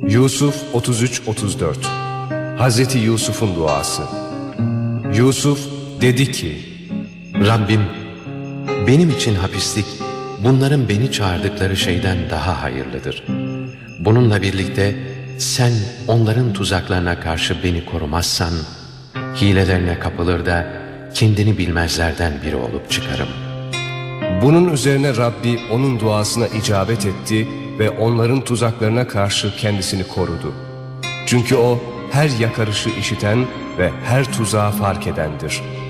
Yusuf 33-34. Hazreti Yusuf'un duası. Yusuf dedi ki: Rabbim, benim için hapislik bunların beni çağırdıkları şeyden daha hayırlıdır. Bununla birlikte sen onların tuzaklarına karşı beni korumazsan, hilelerine kapılır da kendini bilmezlerden biri olup çıkarım. Bunun üzerine Rabbi onun duasına icabet etti ve onların tuzaklarına karşı kendisini korudu. Çünkü o her yakarışı işiten ve her tuzağı fark edendir.